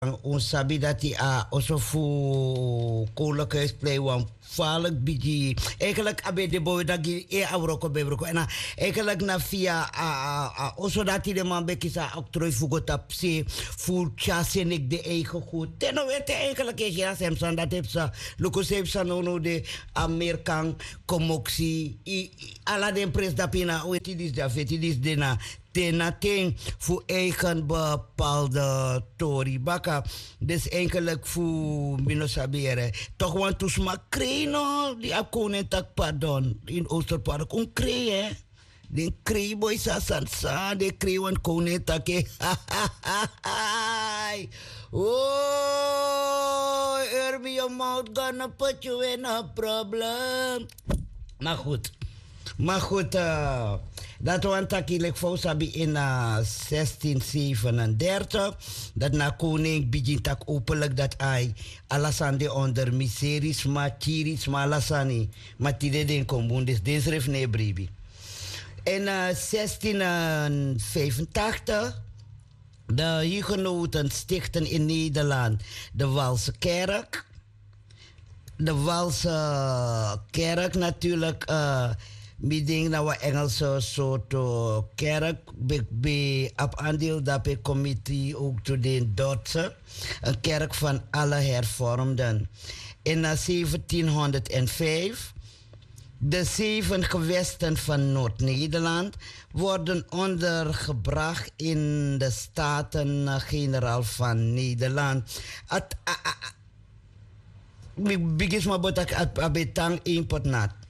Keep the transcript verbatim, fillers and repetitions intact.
ons sabi dat die a also fu koolhuisplein wan vaarlijk biji eigenlijk abe de boy dat gi e abroko bebroko en eigenlijk na via a a also dat die de man bekisa octrooi fugo tapse fu chasenik de eigen goed ten wete eigenlijk is ja semsan dat heeft sa loko heeft sa no no de Amerikaan komoksi i ala de pres da pina o tidis da fetidis de na tenating voor eigen bepaalde tori baka. Dus eigenlijk voor minosabere. Toch want to sma kreno die akone tak pardon in Oosterpark kon kree. Den kree boy sa san sa de kree wan kone take. Oh, Ermi, your mouth gonna put you in a problem. Maar goed. Maar goed, uh, dat want ik voor sabi in uh, zestien zevenendertig. Dat na koning begint tak openlijk dat hij alasande onder miseries, maar chiris, maar alasani. Maar tide den komboen, dus deze ref ne bribi. In uh, zestien vijfentachtig, de hugenoten stichten in Nederland de Walse Kerk. De Walse Kerk natuurlijk... Uh, Ik denk dat we Engelse soort kerk bij op aandeel dat bij committee ook te de Duitse een kerk van alle hervormden. In zeventienhonderdvijf de zeven gewesten van Noord-Nederland worden ondergebracht in de Staten-Generaal van Nederland. Ik begin maar dat ik betang import na